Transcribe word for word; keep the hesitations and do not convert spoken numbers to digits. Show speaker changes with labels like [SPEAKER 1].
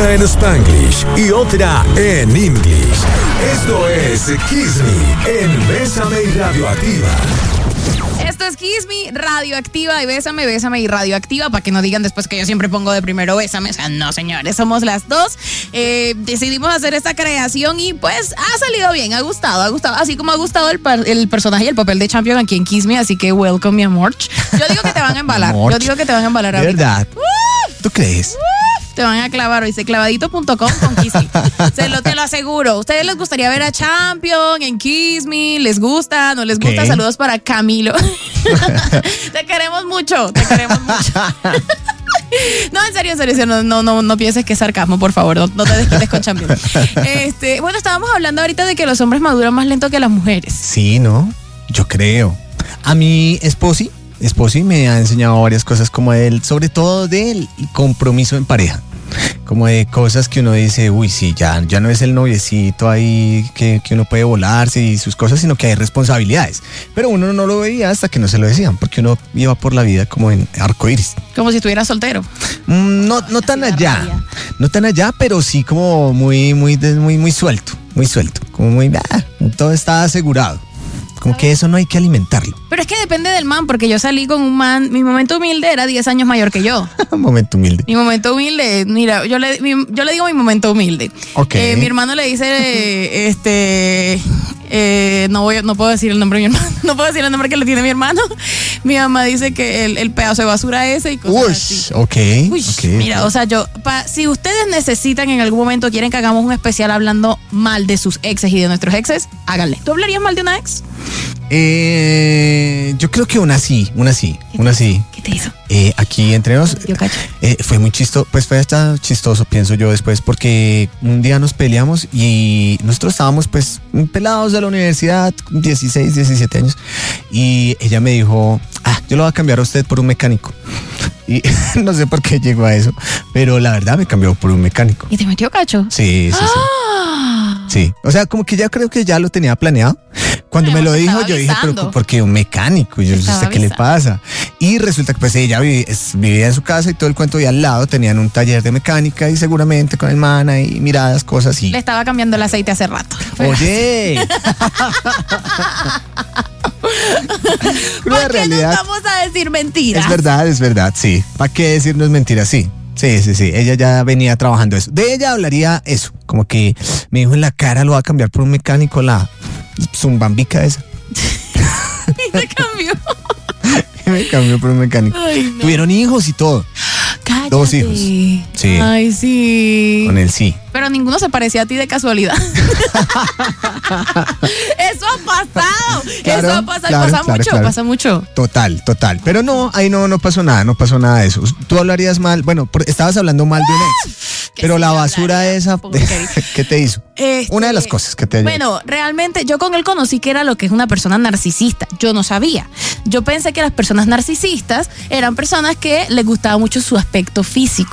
[SPEAKER 1] Una en Spanglish y otra en English. Esto es Kiss Me en Bésame y Radioactiva.
[SPEAKER 2] Esto es Kiss Me, Radioactiva y Bésame, Bésame y Radioactiva, para que no digan después que yo siempre pongo de primero Bésame. O sea, no, señores, somos las dos. Eh, decidimos hacer esta creación y pues ha salido bien, ha gustado, ha gustado. Así como ha gustado el, par, el personaje y el papel de Champion aquí en Kiss Me, así que welcome, mi amor. Yo digo que te van a embalar, yo digo que te van a embalar ahorita.
[SPEAKER 3] ¿Verdad?
[SPEAKER 2] Uf,
[SPEAKER 3] ¿Tú crees?
[SPEAKER 2] Uf, te van a clavar, dice clavadito punto com con Kiss Me. Se lo, te lo aseguro. ¿Ustedes les gustaría ver a Champion en Kiss Me? ¿Les gusta? ¿No les gusta?
[SPEAKER 3] ¿Qué?
[SPEAKER 2] Saludos para Camilo. Te queremos mucho, te queremos mucho. No, en serio, en serio, no, no, no, no pienses que es sarcasmo, por favor, no, no te desquites con Champion. Este, bueno, estábamos hablando ahorita de que los hombres maduran más lento que las mujeres.
[SPEAKER 3] Sí, ¿no? Yo creo. A mi esposi, esposi me ha enseñado varias cosas como él, sobre todo del compromiso en pareja. Como de cosas que uno dice, uy, sí, ya, ya no es el noviecito ahí que, que uno puede volarse y sus cosas, sino que hay responsabilidades. Pero uno no lo veía hasta que no se lo decían, porque uno iba por la vida como en arcoíris.
[SPEAKER 2] Como si estuviera soltero.
[SPEAKER 3] Mm, no, no tan allá, no tan allá, pero sí como muy, muy, muy, muy suelto, muy suelto, como muy, ah, todo está asegurado. Como que eso no hay que alimentarlo.
[SPEAKER 2] Pero es que depende del man, porque yo salí con un man, mi momento humilde era diez años mayor que yo.
[SPEAKER 3] Un momento humilde.
[SPEAKER 2] Mi momento humilde, mira, yo le, mi, yo le digo mi momento humilde.
[SPEAKER 3] Ok.
[SPEAKER 2] Eh, mi hermano le dice, eh, este, eh, no voy, no puedo decir el nombre de mi hermano, no puedo decir el nombre que le tiene mi hermano. Mi mamá dice que el, el pedazo de basura ese y cosas
[SPEAKER 3] Uy,
[SPEAKER 2] así.
[SPEAKER 3] ok.
[SPEAKER 2] Uy,
[SPEAKER 3] okay,
[SPEAKER 2] mira,
[SPEAKER 3] okay.
[SPEAKER 2] o sea, yo, pa, si ustedes necesitan en algún momento, quieren que hagamos un especial hablando mal de sus exes y de nuestros exes, háganle. ¿Tú hablarías mal de una ex?
[SPEAKER 3] Eh, yo creo que una sí, una sí, una sí.
[SPEAKER 2] ¿Qué te hizo?
[SPEAKER 3] Eh, aquí entre nos
[SPEAKER 2] Yo cacho.
[SPEAKER 3] eh, fue muy chistoso, pues fue hasta chistoso, pienso yo después, porque un día nos peleamos y nosotros estábamos pues pelados de la universidad, dieciséis, diecisiete años, y ella me dijo, ah, yo lo voy a cambiar a usted por un mecánico. Y no sé por qué llegó a eso, pero la verdad me cambió por un mecánico.
[SPEAKER 2] ¿Y te metió cacho?
[SPEAKER 3] Sí, sí, sí.
[SPEAKER 2] ¡Ah!
[SPEAKER 3] Sí, o sea, como que ya creo que ya lo tenía planeado. Cuando
[SPEAKER 2] Pero
[SPEAKER 3] me lo
[SPEAKER 2] te
[SPEAKER 3] dijo,
[SPEAKER 2] estaba
[SPEAKER 3] yo dije,
[SPEAKER 2] avisando.
[SPEAKER 3] pero ¿por qué un mecánico? Y yo no sé qué le pasa. Y resulta que pues ella vivía, es- vivía en su casa y todo el cuento, y al lado tenían un taller de mecánica y seguramente con el mana y miradas, cosas y...
[SPEAKER 2] Le estaba cambiando el aceite hace rato.
[SPEAKER 3] Oye. Cruda
[SPEAKER 2] ¿Por qué
[SPEAKER 3] realidad.
[SPEAKER 2] nos vamos a decir mentiras?
[SPEAKER 3] Es verdad, es verdad, sí. ¿Para qué decirnos mentiras? Sí. Sí, sí, sí. Ella ya venía trabajando eso. De ella hablaría eso. Como que me dijo en la cara, lo va a cambiar por un mecánico, la zumbambica esa.
[SPEAKER 2] Y se cambió.
[SPEAKER 3] Me cambió por un mecánico.
[SPEAKER 2] Ay, no.
[SPEAKER 3] Tuvieron hijos y todo.
[SPEAKER 2] Cállate.
[SPEAKER 3] Dos hijos. Sí.
[SPEAKER 2] Ay, sí.
[SPEAKER 3] Con él sí.
[SPEAKER 2] Pero ninguno se parecía a ti de casualidad. Eso ha pasado.
[SPEAKER 3] Claro,
[SPEAKER 2] Eso ha pasado.
[SPEAKER 3] claro,
[SPEAKER 2] pasa
[SPEAKER 3] claro,
[SPEAKER 2] mucho,
[SPEAKER 3] claro.
[SPEAKER 2] pasa mucho.
[SPEAKER 3] Total, total. Pero no, ahí no, no pasó nada, no pasó nada de eso. Tú hablarías mal, bueno, por- estabas hablando mal de un ex.
[SPEAKER 2] Que
[SPEAKER 3] Pero
[SPEAKER 2] sí,
[SPEAKER 3] la
[SPEAKER 2] yo
[SPEAKER 3] basura
[SPEAKER 2] hablaría,
[SPEAKER 3] esa,
[SPEAKER 2] porquería.
[SPEAKER 3] ¿qué te hizo?
[SPEAKER 2] Este,
[SPEAKER 3] Una de las cosas que te haya
[SPEAKER 2] Bueno, realmente yo con él conocí que era lo que es una persona narcisista. Yo no sabía. Yo pensé que las personas narcisistas eran personas que les gustaba mucho su aspecto físico.